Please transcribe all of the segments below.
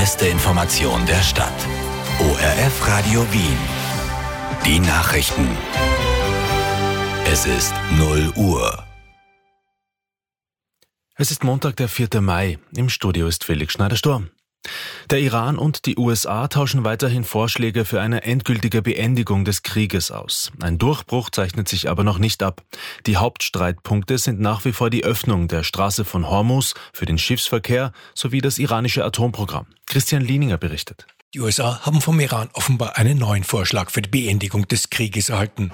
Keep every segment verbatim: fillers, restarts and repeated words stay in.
beste Information der Stadt. O R F Radio Wien. Die Nachrichten. Es ist null Uhr. Es ist Montag, der vierte Mai. Im Studio ist Felix Schneider-Sturm. Der Iran und die U S A tauschen weiterhin Vorschläge für eine endgültige Beendigung des Krieges aus. Ein Durchbruch zeichnet sich aber noch nicht ab. Die Hauptstreitpunkte sind nach wie vor die Öffnung der Straße von Hormuz für den Schiffsverkehr sowie das iranische Atomprogramm. Christian Lieninger berichtet. Die U S A haben vom Iran offenbar einen neuen Vorschlag für die Beendigung des Krieges erhalten.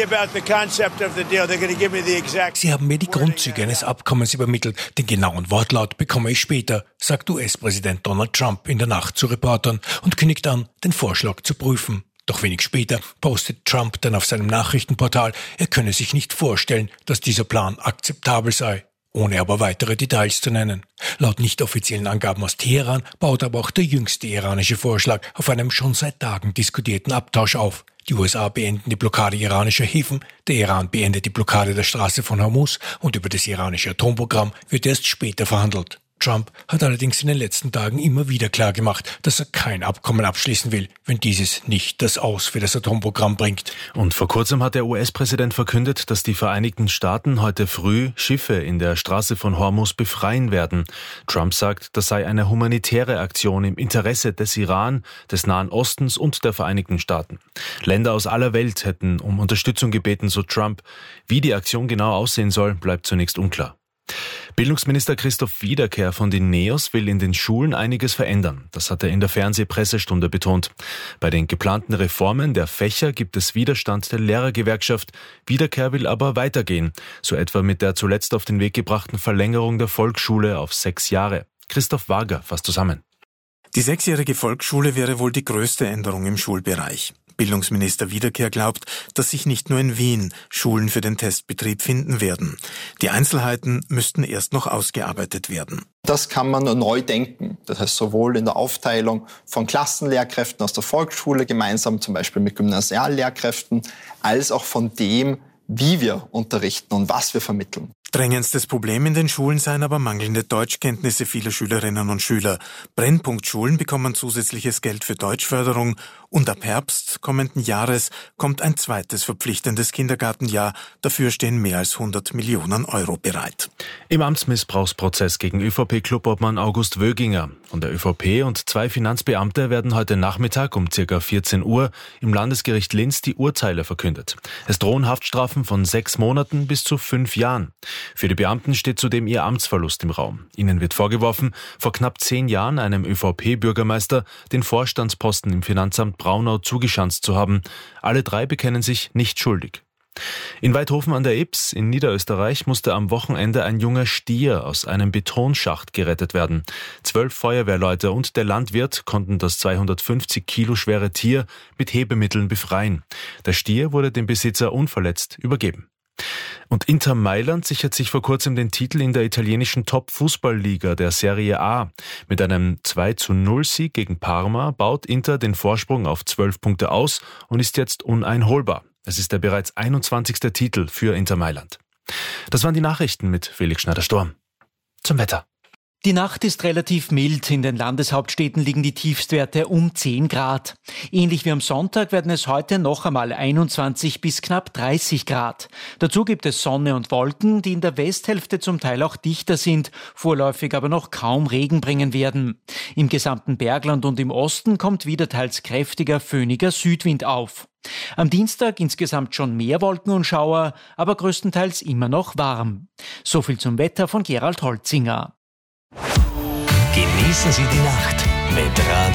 Sie haben mir die Grundzüge eines Abkommens übermittelt. Den genauen Wortlaut bekomme ich später, sagt U S-Präsident Donald Trump in der Nacht zu Reportern und kündigt an, den Vorschlag zu prüfen. Doch wenig später postet Trump dann auf seinem Nachrichtenportal, er könne sich nicht vorstellen, dass dieser Plan akzeptabel sei, ohne aber weitere Details zu nennen. Laut nicht offiziellen Angaben aus Teheran baut aber auch der jüngste iranische Vorschlag auf einem schon seit Tagen diskutierten Abtausch auf. Die U S A beenden die Blockade iranischer Häfen, der Iran beendet die Blockade der Straße von Hormuz und über das iranische Atomprogramm wird erst später verhandelt. Trump hat allerdings in den letzten Tagen immer wieder klargemacht, dass er kein Abkommen abschließen will, wenn dieses nicht das Aus für das Atomprogramm bringt. Und vor kurzem hat der U S-Präsident verkündet, dass die Vereinigten Staaten heute früh Schiffe in der Straße von Hormuz befreien werden. Trump sagt, das sei eine humanitäre Aktion im Interesse des Iran, des Nahen Ostens und der Vereinigten Staaten. Länder aus aller Welt hätten um Unterstützung gebeten, so Trump. Wie die Aktion genau aussehen soll, bleibt zunächst unklar. Bildungsminister Christoph Wiederkehr von den NEOS will in den Schulen einiges verändern. Das hat er in der Fernsehpressestunde betont. Bei den geplanten Reformen der Fächer gibt es Widerstand der Lehrergewerkschaft. Wiederkehr will aber weitergehen, so etwa mit der zuletzt auf den Weg gebrachten Verlängerung der Volksschule auf sechs Jahre. Christoph Wager fasst zusammen. Die sechsjährige Volksschule wäre wohl die größte Änderung im Schulbereich. Bildungsminister Wiederkehr glaubt, dass sich nicht nur in Wien Schulen für den Testbetrieb finden werden. Die Einzelheiten müssten erst noch ausgearbeitet werden. Das kann man neu denken. Das heißt sowohl in der Aufteilung von Klassenlehrkräften aus der Volksschule, gemeinsam zum Beispiel mit Gymnasiallehrkräften, als auch von dem, wie wir unterrichten und was wir vermitteln. Drängendstes Problem in den Schulen seien aber mangelnde Deutschkenntnisse vieler Schülerinnen und Schüler. Brennpunktschulen bekommen zusätzliches Geld für Deutschförderung und ab Herbst kommenden Jahres kommt ein zweites verpflichtendes Kindergartenjahr. Dafür stehen mehr als hundert Millionen Euro bereit. Im Amtsmissbrauchsprozess gegen ÖVP-Clubobmann August Wöginger von der ÖVP und zwei Finanzbeamte werden heute Nachmittag um ca. vierzehn Uhr im Landesgericht Linz die Urteile verkündet. Es drohen Haftstrafen von sechs Monaten bis zu fünf Jahren. Für die Beamten steht zudem ihr Amtsverlust im Raum. Ihnen wird vorgeworfen, vor knapp zehn Jahren einem ÖVP-Bürgermeister den Vorstandsposten im Finanzamt Braunau zugeschanzt zu haben. Alle drei bekennen sich nicht schuldig. In Weidhofen an der Ybbs in Niederösterreich musste am Wochenende ein junger Stier aus einem Betonschacht gerettet werden. Zwölf Feuerwehrleute und der Landwirt konnten das zweihundertfünfzig Kilo schwere Tier mit Hebemitteln befreien. Der Stier wurde dem Besitzer unverletzt übergeben. Und Inter Mailand sichert sich vor kurzem den Titel in der italienischen Top-Fußballliga der Serie A. Mit einem zwei zu null Sieg gegen Parma baut Inter den Vorsprung auf zwölf Punkte aus und ist jetzt uneinholbar. Es ist der bereits einundzwanzigste Titel für Inter Mailand. Das waren die Nachrichten mit Felix Schneider-Sturm. Zum Wetter. Die Nacht ist relativ mild. In den Landeshauptstädten liegen die Tiefstwerte um zehn Grad. Ähnlich wie am Sonntag werden es heute noch einmal einundzwanzig bis knapp dreißig Grad. Dazu gibt es Sonne und Wolken, die in der Westhälfte zum Teil auch dichter sind, vorläufig aber noch kaum Regen bringen werden. Im gesamten Bergland und im Osten kommt wieder teils kräftiger, föhniger Südwind auf. Am Dienstag insgesamt schon mehr Wolken und Schauer, aber größtenteils immer noch warm. So viel zum Wetter von Gerald Holzinger. Genießen Sie die Nacht mit Radio